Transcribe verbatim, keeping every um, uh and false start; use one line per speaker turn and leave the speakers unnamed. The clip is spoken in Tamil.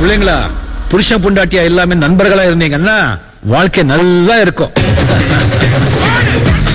பிள்ளைங்களா, புருஷன் பொண்டாட்டியா எல்லாமே நண்பர்களா இருந்தீங்கன்னா வாழ்க்கை நல்லா இருக்கும்.